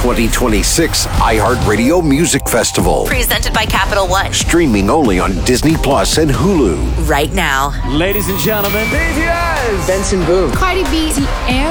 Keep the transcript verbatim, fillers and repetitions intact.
twenty twenty-six iHeartRadio Music Festival. Presented by Capital One. Streaming only on Disney Plus and Hulu. Right now. Ladies and gentlemen, B T S, Benson Boone, Cardi B, and